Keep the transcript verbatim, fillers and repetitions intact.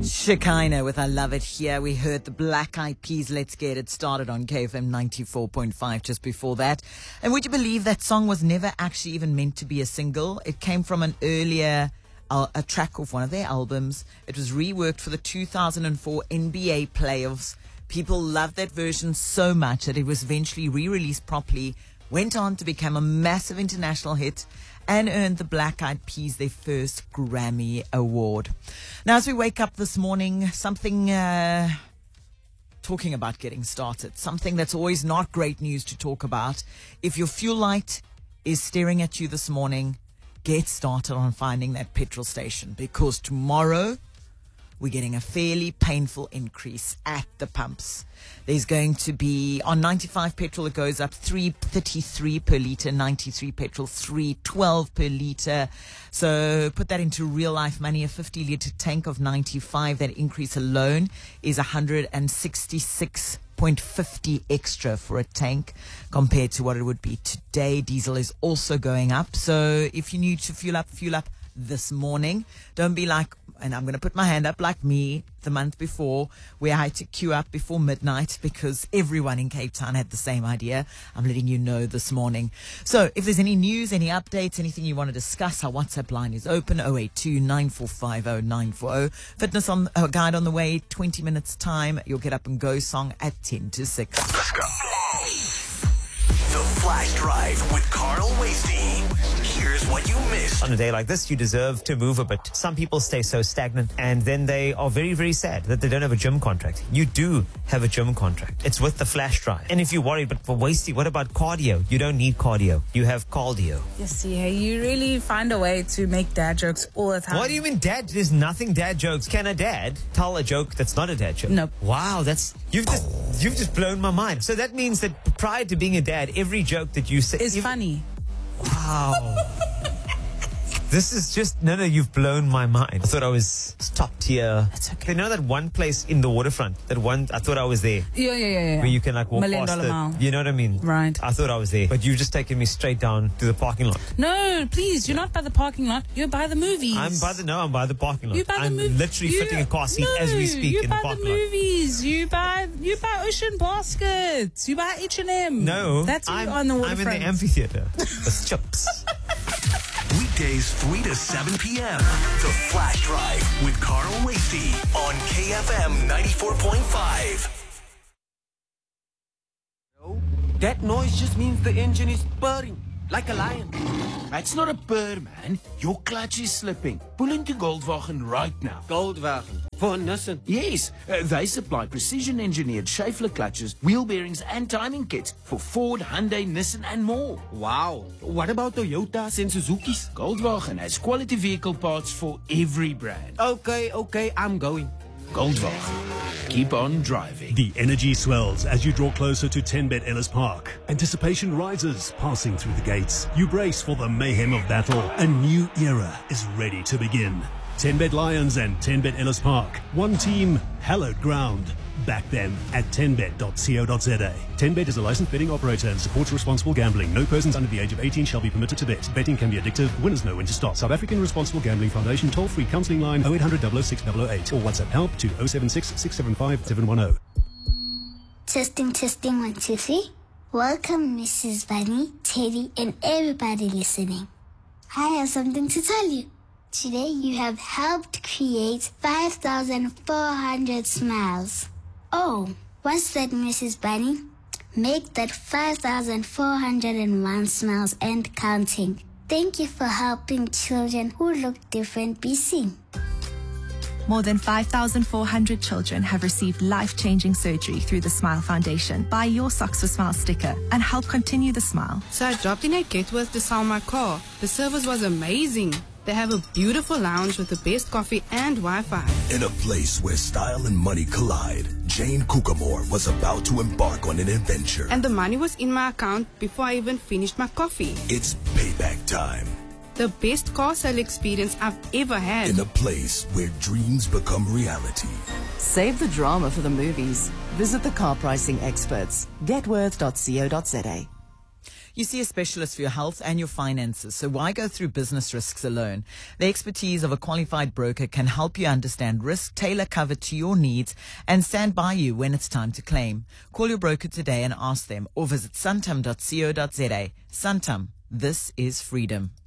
Shekinah with I Love It Here. We heard the Black Eyed Peas, Let's Get It Started on K F M ninety-four point five just before that. And would you believe that song was never actually even meant to be a single? It came from an earlier, uh, a track of one of their albums. It was reworked for the two thousand four N B A playoffs. People loved that version so much that it was eventually re-released properly, went on to become a massive international hit, and earned the Black Eyed Peas their first Grammy Award. Now, as we wake up this morning, something, uh, talking about getting started, something that's always not great news to talk about. If your fuel light is staring at you this morning, get started on finding that petrol station, because tomorrow we're getting a fairly painful increase at the pumps. There's going to be, on ninety-five petrol, it goes up three thirty-three per litre, ninety-three petrol, three twelve per litre. So put that into real life money, a fifty litre tank of ninety-five, that increase alone is one hundred sixty-six point five zero extra for a tank compared to what it would be today. Diesel is also going up. So if you need to fuel up, fuel up this morning. Don't be like, and I'm going to put my hand up, like me the month before, where I had to queue up before midnight because everyone in Cape Town had the same idea. I'm letting you know this morning. So if there's any news, any updates, anything you want to discuss, our WhatsApp line is open, oh eight two, nine four five, oh nine four oh. Fitness on uh, guide on the way, twenty minutes time. You'll get up and go song at ten to six. Let's go. The Flash Drive with Carl Wasey. Here's what you missed. On a day like this, you deserve to move a bit. Some people stay so stagnant, and then they are very, very sad that they don't have a gym contract. You do have a gym contract. It's with the Flash Drive. And if you're worried, but for Wasey, what about cardio? You don't need cardio. You have cardio. Yes, yeah, you really find a way to make dad jokes all the time. What do you mean dad? There's nothing dad jokes. Can a dad tell a joke that's not a dad joke? Nope. Wow, that's you've just you've just blown my mind. So that means that prior to being a dad, every joke that you say is funny. Wow. This is just, no, no, you've blown my mind. I thought I was top tier. That's okay. You know that one place in the waterfront, that one, I thought I was there. Yeah, yeah, yeah, yeah. Where you can like walk Million past dollar it. mile. You know what I mean? Right. I thought I was there. But you've just taken me straight down to the parking lot. No, please, you're not by the parking lot. You're by the movies. I'm by the, no, I'm by the parking lot. You by the I'm movies. literally you, fitting a car seat no, as we speak you in the by parking the lot. movies. You buy, you buy Ocean Baskets. You buy H and M. No. That's I'm, on the I'm waterfront. in the amphitheater. With chips. Weekdays three to seven p.m. The Flash Drive with Carl Wasey on K F M ninety-four point five. That noise just means the engine is purring like a lion. That's not a purr, man. Your clutch is slipping. Pull into Goldwagen right now. Goldwagen for Nissan. Yes, uh, they supply precision-engineered Schaeffler clutches, wheel bearings, and timing kits for Ford, Hyundai, Nissan, and more. Wow. What about Toyotas and Suzuki's? Goldwagen has quality vehicle parts for every brand. Okay, okay, I'm going. Goldwagen. Keep on driving. The energy swells as you draw closer to ten Bet Ellis Park. Anticipation rises, passing through the gates. You brace for the mayhem of battle. A new era is ready to begin. ten Bet Lions and ten Bet Ellis Park. One team, hallowed ground. Back them at ten bet dot co dot za. ten Bet is a licensed betting operator and supports responsible gambling. No persons under the age of eighteen shall be permitted to bet. Betting can be addictive. Winners know when to stop. South African Responsible Gambling Foundation toll-free counselling line oh eight hundred, double oh six, double oh eight or WhatsApp help to oh seven six, six seven five, seven one oh. Testing, testing, one, two, three. Welcome, Missus Bunny, Teddy, and everybody listening. I have something to tell you. Today you have helped create five thousand four hundred smiles. Oh, what's that, Missus Bunny? Make that five thousand four hundred one smiles and counting. Thank you for helping children who look different be seen. More than five thousand four hundred children have received life-changing surgery through the Smile Foundation. Buy your Socks for Smile sticker and help continue the smile. So I dropped in at Getworth to sell my car. The service was amazing. They have a beautiful lounge with the best coffee and Wi-Fi. In a place where style and money collide, Jane Kukamore was about to embark on an adventure. And the money was in my account before I even finished my coffee. It's payback time. The best car sale experience I've ever had. In a place where dreams become reality. Save the drama for the movies. Visit the car pricing experts. Getworth dot co dot za. You see a specialist for your health and your finances, so why go through business risks alone? The expertise of a qualified broker can help you understand risk, tailor cover to your needs, and stand by you when it's time to claim. Call your broker today and ask them, or visit santam dot co dot za. Santam, this is freedom.